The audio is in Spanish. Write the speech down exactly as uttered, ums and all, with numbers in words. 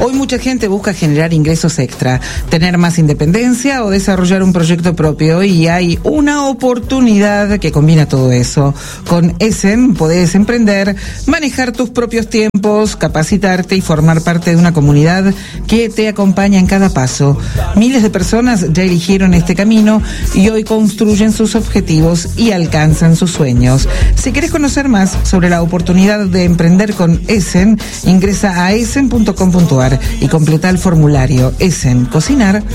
Hoy mucha gente busca generar ingresos extra, tener más independencia o desarrollar un proyecto propio, y hay una oportunidad que combina todo eso. Con Essen podés emprender, manejar tus propios tiempos, capacitarte y formar parte de una comunidad que te acompaña en cada paso. Miles de personas ya eligieron este camino y hoy construyen sus objetivos y alcanzan sus sueños. Si querés conocer más sobre la oportunidad de emprender con Essen, ingresa a essen punto com punto ar y completa el formulario. Essen, cocinar